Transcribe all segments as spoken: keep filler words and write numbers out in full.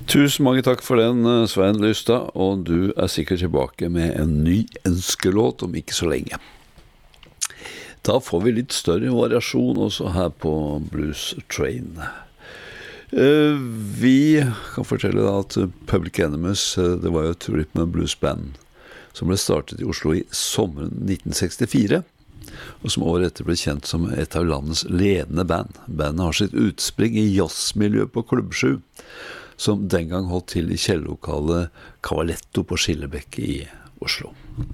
Tusen mange takk for den, Svein Lystad, og du er sikkert tilbake med en ny ønskelåt om ikke så lenge. Da får vi litt større variasjon også her på Blues Train. Vi kan fortelle da at Public Enemies, det var jo et rhythm and blues band som ble startet i Oslo i sommeren nitten sekstifire, og som året etter ble kjent som et av landets ledende band. Bandet har sitt utspring i jazzmiljøet på Klubb sju, som den gang holdt til i kjellerlokalet Cavaletto på Skillebekk i Oslo.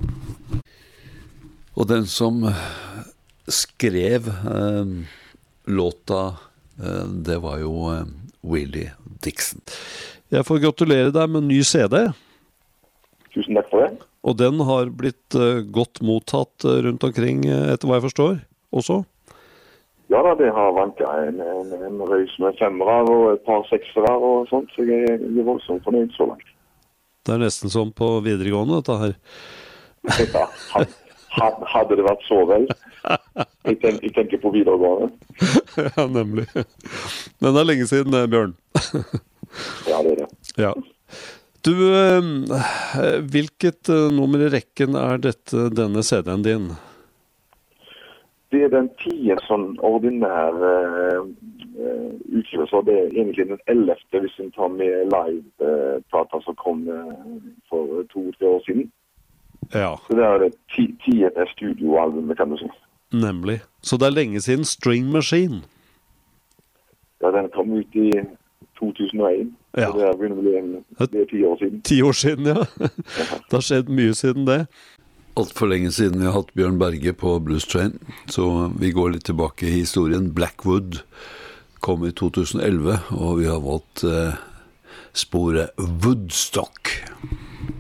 Og den som skrev eh, låta, eh, det var jo eh, Willie Dixon. Jeg får gratulere deg med en ny C D. Tusen takk for det. Og den har blitt eh, godt mottatt eh, rundt omkring, eh, etter hva jeg forstår, også? Ja da, det har vanket en, en, en røys med femmere og et par seksere og sånt, så jeg er, jeg er voldsomt fornøyd så langt. Det er nesten som på videregående, dette her. Ja, had, hadde det vært så vel. Jeg, tenk, jeg tenker på videregående. Ja, nemlig. Men det er lenge siden, Bjørn. Ja, det er det. Ja. Du, hvilket nummer i rekken er dette, denne C D-en din? Det er den tiende sånn ordinær uh, uh, utgivelse, det er egentlig den ellevte hvis en tar med live-plata uh, som kom uh, for to-tre år siden. Ja. Så det er det ti- tiende studioalbumet, kan du si. Nemlig. Så det er lenge siden String Machine. Ja, den kom ut i to tusen og en. Ja. Så det er begynner å bli en, det er ti år siden. Ti år siden, ja. Det har skjedd mye siden det. Alt for lenge siden vi har hatt Bjørn Berge på Blues Train, så vi går litt tilbake i historien. Blackwood kom i to tusen og elleve, og vi har valgt eh, sporet Woodstock.